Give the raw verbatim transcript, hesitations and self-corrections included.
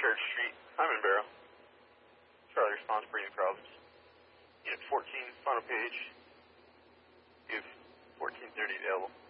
Church Street, Hyman Barrow. Charlie response, breathing problems. Unit fourteen, final page. You have fourteen thirty available.